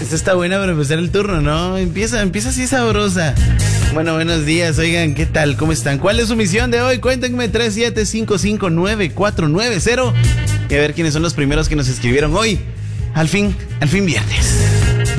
Esta está buena para empezar el turno, ¿no? Empieza así sabrosa. Bueno, buenos días, oigan, ¿qué tal? ¿Cómo están? ¿Cuál es su misión de hoy? Cuéntenme 37559490 y a ver quiénes son los primeros que nos escribieron hoy. Al fin viernes.